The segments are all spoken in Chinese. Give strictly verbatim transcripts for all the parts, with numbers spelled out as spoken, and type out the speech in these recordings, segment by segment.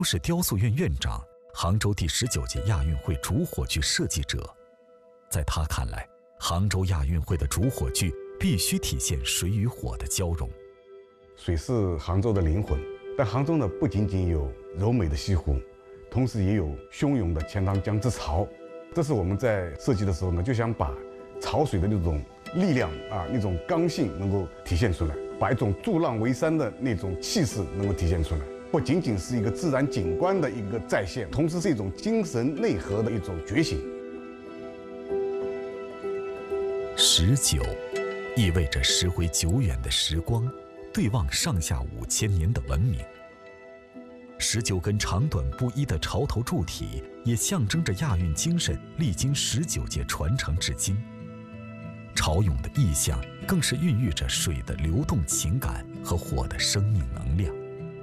是雕塑院院长，杭州第十九届亚运会主火炬设计者。在他看来，杭州亚运会的主火炬必须体现水与火的交融。 水是杭州的灵魂，但杭州呢不仅仅有柔美的西湖，同时也有汹涌的钱塘江之潮。这是我们在设计的时候呢，就想把潮水的那种力量啊，那种刚性能够体现出来，把一种筑浪为山的那种气势能够体现出来。不仅仅是一个自然景观的一个再现，同时是一种精神内核的一种觉醒。 十九，意味着拾回久远的时光，对望上下五千年的文明。十九根长短不一的潮头柱体，也象征着亚运精神历经十九届传承至今。潮涌的意象，更是孕育着水的流动情感和火的生命能量。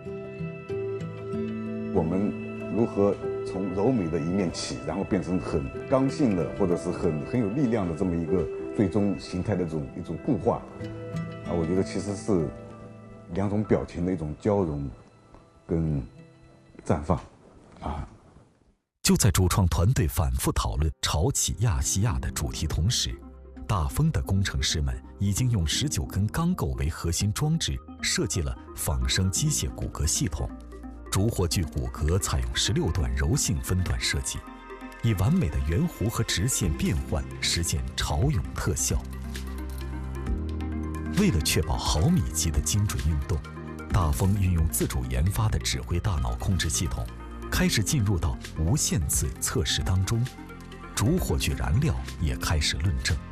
我们如何从柔美的一面起，然后变成很刚性的，或者是很很有力量的这么一个最终形态的这种一种固化啊，我觉得其实是两种表情的一种交融跟绽放啊。 就在主创团队反复讨论潮起亚细亚的主题同时，大丰的工程师们已经用十九根钢构为核心装置设计了仿生机械骨骼系统。主火炬骨骼采用十六段柔性分段设计，以完美的圆弧和直线变换实现潮涌特效。为了确保毫米级的精准运动，大丰运用自主研发的指挥大脑控制系统，开始进入到无限次测试当中。主火炬燃料也开始论证。